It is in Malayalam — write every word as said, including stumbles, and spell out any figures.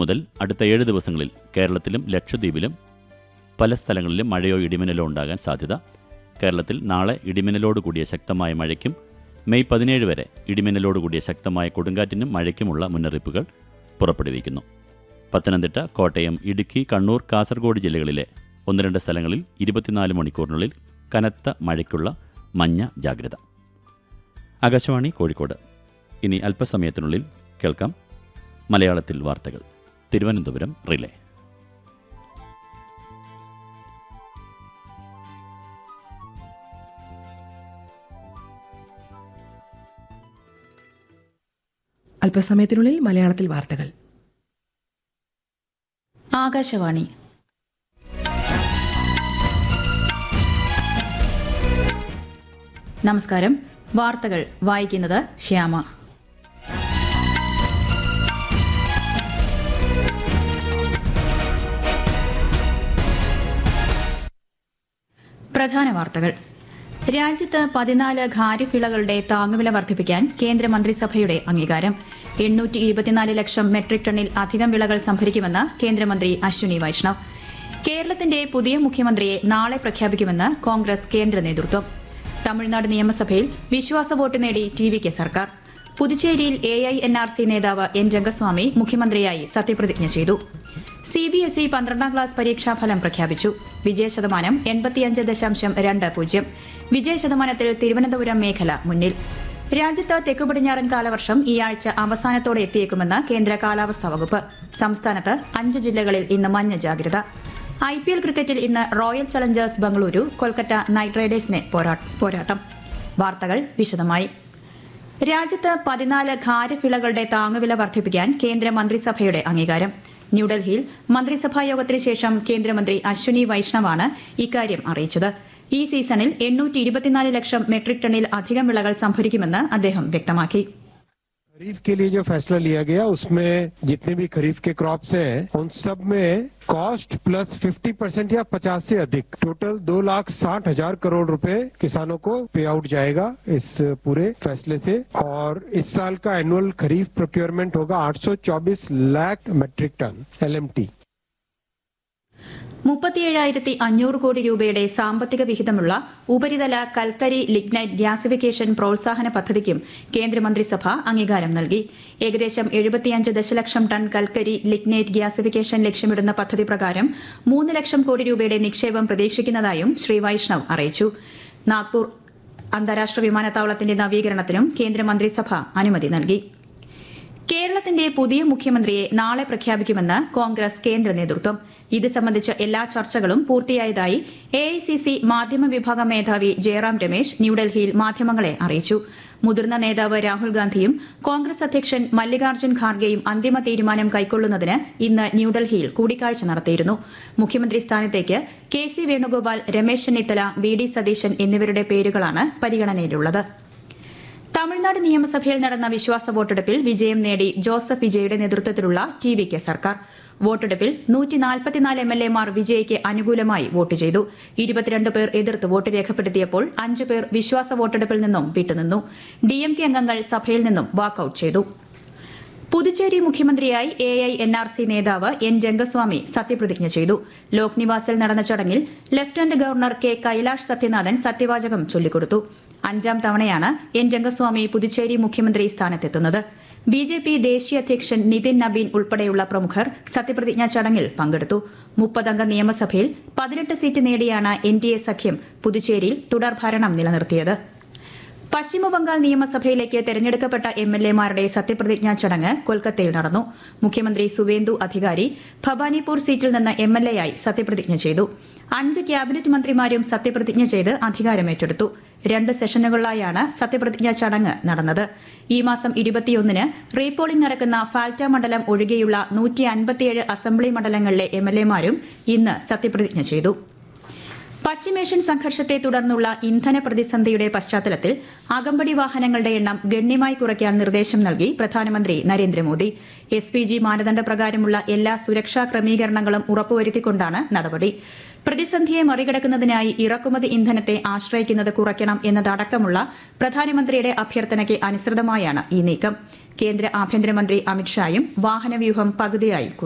മുതൽ അടുത്ത ഏഴ് ദിവസങ്ങളിൽ കേരളത്തിലും ലക്ഷദ്വീപിലും പല സ്ഥലങ്ങളിലും മഴയോ ഇടിമിന്നലോ ഉണ്ടാകാൻ സാധ്യത. കേരളത്തിൽ നാളെ ഇടിമിന്നലോട് കൂടിയ ശക്തമായ മഴയ്ക്കും മെയ് പതിനേഴ് വരെ ഇടിമിന്നലോട് കൂടിയ ശക്തമായ കൊടുങ്കാറ്റിനും മഴയ്ക്കുമുള്ള മുന്നറിയിപ്പുകൾ പുറപ്പെടുവിക്കുന്നു. പത്തനംതിട്ട, കോട്ടയം, ഇടുക്കി, കണ്ണൂർ, കാസർഗോഡ് ജില്ലകളിലെ ഒന്ന് രണ്ട് സ്ഥലങ്ങളിൽ ഇരുപത്തിനാല് മണിക്കൂറിനുള്ളിൽ കനത്ത മഴയ്ക്കുള്ള മഞ്ഞ ജാഗ്രത. ആകാശവാണി കോഴിക്കോട്. ഇനി അല്പസമയത്തിനുള്ളിൽ കേൾക്കാം മലയാളത്തിൽ വാർത്തകൾ. തിരുവനന്തപുരം റിലേ. അല്പസമയത്തിനുള്ളിൽ മലയാളത്തിൽ വാർത്തകൾ. ആകാശവാണി. നമസ്കാരം. വാർത്തകൾ വായിക്കുന്നത് ശ്യാമ. പ്രധാന വാർത്തകൾ. രാജ്യത്ത് പതിനാല് ഖാരിഫ് വിളകളുടെ താങ്ങുവില വർദ്ധിപ്പിക്കാൻ കേന്ദ്രമന്ത്രിസഭയുടെ അംഗീകാരം. എണ്ണൂറ്റി ഇരുപത്തിനാല് ലക്ഷം മെട്രിക് ടണ്ണിൽ അധികം വിളകൾ സംഭരിക്കുമെന്ന് കേന്ദ്രമന്ത്രി അശ്വിനി വൈഷ്ണവ്. കേരളത്തിന്റെ പുതിയ മുഖ്യമന്ത്രിയെ നാളെ പ്രഖ്യാപിക്കുമെന്ന് കോൺഗ്രസ് കേന്ദ്ര നേതൃത്വം. തമിഴ്നാട് നിയമസഭയിൽ വിശ്വാസ വോട്ട് നേടി ടി വി കെ സർക്കാർ. പുതുച്ചേരിയിൽ A I N R C നേതാവ് എൻ രംഗസ്വാമി മുഖ്യമന്ത്രിയായി സത്യപ്രതിജ്ഞ ചെയ്തു. സി ബി എസ് ഇ പന്ത്രണ്ടാം ക്ലാസ് പരീക്ഷാഫലം പ്രഖ്യാപിച്ചു. വിജയശതമാനം എൺപത്തിയഞ്ച് ദശാംശം രണ്ട് പൂജ്യം. വിജയശതമാനത്തിൽ തിരുവനന്തപുരം മേഖല മുന്നിൽ. രാജ്യത്ത് തെക്കു പടിഞ്ഞാറൻ കാലവർഷം ഈ ആഴ്ച അവസാനത്തോടെ എത്തിയേക്കുമെന്ന് കേന്ദ്ര കാലാവസ്ഥാ വകുപ്പ്. സംസ്ഥാനത്ത് അഞ്ച് ജില്ലകളിൽ ഇന്ന് മഞ്ഞ ജാഗ്രത. ഐ പി എൽ ക്രിക്കറ്റിൽ ഇന്ന് royal Challengers Bengaluru Kolkata night റൈഡേഴ്സിനെ പോരാട്ടം. വാർത്തകൾ വിശദമായി. രാജ്യത്ത് പതിനാല് ഖാരിഫ് വിളകളുടെ താങ്ങുവില വർദ്ധിപ്പിക്കാൻ കേന്ദ്ര മന്ത്രിസഭയുടെ അംഗീകാരം. ന്യൂഡൽഹിയിൽ മന്ത്രിസഭാ യോഗത്തിന് ശേഷം കേന്ദ്രമന്ത്രി അശ്വിനി വൈഷ്ണവാണ് ഇക്കാര്യം അറിയിച്ചത്. ഈ സീസണിൽ എണ്ണൂറ്റി ഇരുപത്തിനാല് ലക്ഷം മെട്രിക് ടണ്ണിൽ അധികം വിളകൾ സംഭരിക്കുമെന്ന് അദ്ദേഹം വ്യക്തമാക്കി. खरीफ के लिए जो फैसला लिया गया उसमें जितने भी खरीफ के क्रॉप्स हैं उन सब में कॉस्ट प्लस पचास परसेंट या पचास से अधिक टोटल दो लाख साठ हजार करोड़ रुपए किसानों को पे आउट जाएगा इस पूरे फैसले से. और इस साल का एनुअल खरीफ प्रोक्योरमेंट होगा आठ सौ चौबीस lakh metric ton L M T. മുപ്പത്തിയേഴായിരത്തി അഞ്ഞൂറ് കോടി രൂപയുടെ സാമ്പത്തിക വിഹിതമുള്ള ഉപരിതല കൽക്കരി ലിഗ്നൈറ്റ് ഗ്യാസിഫിക്കേഷൻ പ്രോത്സാഹന പദ്ധതിക്കും കേന്ദ്രമന്ത്രിസഭ അംഗീകാരം നൽകി. ഏകദേശം എഴുപത്തിയഞ്ച് ദശലക്ഷം ടൺ കൽക്കരി ലിഗ്നൈറ്റ് ഗ്യാസിഫിക്കേഷൻ ലക്ഷ്യമിടുന്ന പദ്ധതി പ്രകാരം മൂന്ന് ലക്ഷം കോടി രൂപയുടെ നിക്ഷേപം പ്രതീക്ഷിക്കുന്നതായും ശ്രീ വൈഷ്ണവ് അറിയിച്ചു. നാഗ്പൂർ അന്താരാഷ്ട്ര വിമാനത്താവളത്തിന്റെ നവീകരണത്തിനും കേന്ദ്രമന്ത്രിസഭ അനുമതി നൽകി. കേരളത്തിന്റെ പുതിയ മുഖ്യമന്ത്രിയെ നാളെ പ്രഖ്യാപിക്കുമെന്ന് കോൺഗ്രസ് കേന്ദ്ര നേതൃത്വം. ഇത് സംബന്ധിച്ച എല്ലാ ചർച്ചകളും പൂർത്തിയായതായി എ ഐ സി സി മാധ്യമ വിഭാഗം മേധാവി ജയറാം രമേശ് ന്യൂഡൽഹിയിൽ മാധ്യമങ്ങളെ അറിയിച്ചു. മുതിർന്ന നേതാവ് രാഹുൽ ഗാന്ധിയും കോൺഗ്രസ് അധ്യക്ഷൻ മല്ലികാർജ്ജുൻ ഖാർഗെയും അന്തിമ തീരുമാനം കൈക്കൊള്ളുന്നതിന് ഇന്ന് ന്യൂഡൽഹിയിൽ കൂടിക്കാഴ്ച നടത്തിയിരുന്നു. മുഖ്യമന്ത്രി സ്ഥാനത്തേക്ക് K C Venugopal, Ramesh Chennithala, V D Satheesan എന്നിവരുടെ പേരുകളാണ് പരിഗണനയിലുള്ളത്. തമിഴ്നാട് നിയമസഭയിൽ നടന്ന വിശ്വാസ വോട്ടെടുപ്പിൽ വിജയം നേടി ജോസഫ് വിജയുടെ നേതൃത്വത്തിലുള്ള ടി വി കെ സർക്കാർ. വോട്ടെടുപ്പിൽ നൂറ്റി നാൽപ്പത്തിനാല് എം എൽ എമാർ വിജയ്ക്ക് അനുകൂലമായി വോട്ട് ചെയ്തു. ഇരുപത്തിരണ്ട് പേർ എതിർത്ത് വോട്ട് രേഖപ്പെടുത്തിയപ്പോൾ അഞ്ചു പേർ വിശ്വാസ വോട്ടെടുപ്പിൽ നിന്നും വിട്ടുനിന്നു. ഡി എം കെ അംഗങ്ങൾ സഭയിൽ നിന്നും വാക്കൌട്ട് ചെയ്തു. പുതുച്ചേരി മുഖ്യമന്ത്രിയായി A I N R C നേതാവ് എൻ രംഗസ്വാമി സത്യപ്രതിജ്ഞ ചെയ്തു. ലോക് നിവാസിൽ നടന്ന ചടങ്ങിൽ lieutenant governor K Kailash Sathyanathan സത്യവാചകം ചൊല്ലിക്കൊടുത്തു. അഞ്ചാം തവണയാണ് എൻ രംഗസ്വാമി പുതുച്ചേരി മുഖ്യമന്ത്രി സ്ഥാനത്തെത്തുന്നത്. ബി ജെ പി ദേശീയ അധ്യക്ഷൻ നിതിൻ നബീൻ ഉൾപ്പെടെയുള്ള പ്രമുഖർ സത്യപ്രതിജ്ഞാ ചടങ്ങിൽ പങ്കെടുത്തു. മുപ്പതംഗ നിയമസഭയിൽ പതിനെട്ട് സീറ്റ് നേടിയാണ് എൻ ഡി എ സഖ്യം പുതുച്ചേരിയിൽ തുടർഭരണം നിലനിർത്തിയത്. പശ്ചിമബംഗാൾ നിയമസഭയിലേക്ക് തെരഞ്ഞെടുക്കപ്പെട്ട എം എൽ എമാരുടെ സത്യപ്രതിജ്ഞാ ചടങ്ങ് കൊൽക്കത്തയിൽ നടന്നു. മുഖ്യമന്ത്രി സുവേന്ദു അധികാരി ഭവാനിപൂർ സീറ്റിൽ നിന്ന് എം എൽ എയായി സത്യപ്രതിജ്ഞ ചെയ്തു. അഞ്ച് ക്യാബിനറ്റ് മന്ത്രിമാരും സത്യപ്രതിജ്ഞ ചെയ്ത് അധികാരമേറ്റെടുത്തു. രണ്ട് സെഷനുകളിലായാണ് സത്യപ്രതിജ്ഞാ ചടങ്ങ് നടന്നത്. ഈ മാസം ഇരുപത്തിയൊന്നിന് റീപോളിംഗ് നടക്കുന്ന ഫാൽറ്റ മണ്ഡലം ഒഴികെയുള്ള നൂറ്റി അൻപത്തിയേഴ് അസംബ്ലി മണ്ഡലങ്ങളിലെ എം എൽ എമാരും ഇന്ന് സത്യപ്രതിജ്ഞ ചെയ്തു. പശ്ചിമേഷ്യൻ സംഘർഷത്തെ തുടർന്നുള്ള ഇന്ധന പ്രതിസന്ധിയുടെ പശ്ചാത്തലത്തിൽ അകമ്പടി വാഹനങ്ങളുടെ എണ്ണം ഗണ്യമായി കുറയ്ക്കാൻ നിർദ്ദേശം നൽകി പ്രധാനമന്ത്രി നരേന്ദ്രമോദി. എസ് പി ജി മാനദണ്ഡ പ്രകാരമുള്ള എല്ലാ സുരക്ഷാ ക്രമീകരണങ്ങളും ഉറപ്പുവരുത്തിക്കൊണ്ടാണ് നടപടി. പ്രതിസന്ധിയെ മറികടക്കുന്നതിനായി ഇറക്കുമതി ഇന്ധനത്തെ ആശ്രയിക്കുന്നത് കുറയ്ക്കണം എന്നതടക്കമുള്ള പ്രധാനമന്ത്രിയുടെ അഭ്യർത്ഥനയ്ക്ക് അനുസൃതമായാണ് ഈ നീക്കം. കേന്ദ്ര ആഭ്യന്തരമന്ത്രി അമിത്ഷായും വാഹനവ്യൂഹം പകുതിയായി